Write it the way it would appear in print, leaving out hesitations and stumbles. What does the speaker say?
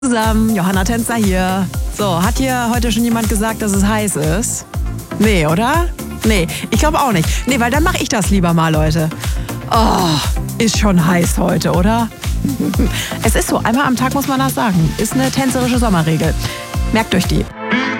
Zusammen, Johanna Tänzer hier. So, hat hier heute schon jemand gesagt, dass es heiß ist? Nee, oder? Nee, ich glaube auch nicht. Nee, weil dann mache ich das lieber mal, Leute. Oh, ist schon heiß heute, oder? Es ist so, einmal am Tag muss man das sagen. Ist eine tänzerische Sommerregel. Merkt euch die.